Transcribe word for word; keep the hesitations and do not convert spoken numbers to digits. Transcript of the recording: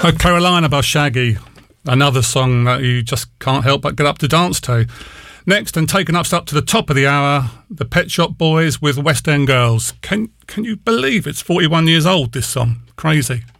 Oh, Carolina by Shaggy, another song that you just can't help but get up to dance to. Next, and taking us up to the top of the hour, the Pet Shop Boys with West End Girls. Can can you believe it's forty-one years old, this song? Crazy.